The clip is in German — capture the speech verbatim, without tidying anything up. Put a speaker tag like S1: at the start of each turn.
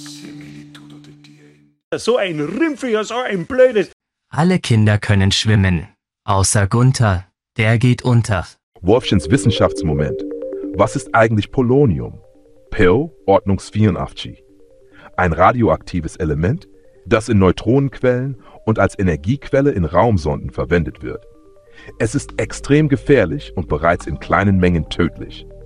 S1: So ein Rümpfiger, so ein blödes.
S2: Alle Kinder können schwimmen. Außer Gunther, der geht unter.
S3: Wolfchens Wissenschaftsmoment. Was ist eigentlich Polonium? Pill, Ordnungs vierundachtzig. Ein radioaktives Element, das in Neutronenquellen und als Energiequelle in Raumsonden verwendet wird. Es ist extrem gefährlich und bereits in kleinen Mengen tödlich.